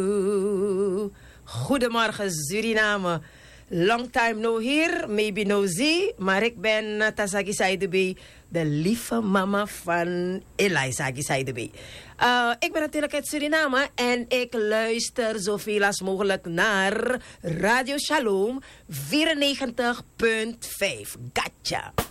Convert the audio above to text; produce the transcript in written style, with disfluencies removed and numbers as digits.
Goedemorgen Suriname. Long time no here, maybe no see. Maar ik ben Tasagi Saidebe, de lieve mama van Eliza Saidebe. Ik ben natuurlijk uit Suriname en ik luister zoveel als mogelijk naar Radio Shalom 94.5. Gotcha.